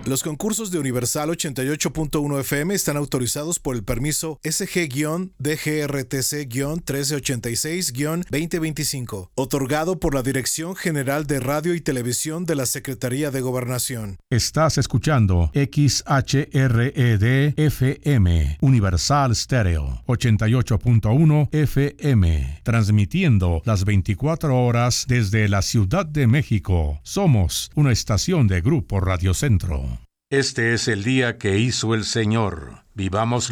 Los concursos de Universal 88.1 FM están autorizados por el permiso SG-DGRTC-1386-2025, otorgado por la Dirección General de Radio y Televisión de la Secretaría de Gobernación. Estás escuchando XHRED-FM, Universal Stereo, 88.1 FM, transmitiendo las 24 horas desde la Ciudad de México. Somos una estación de Grupo Radio Centro. Este es el día que hizo el Señor. Vivamos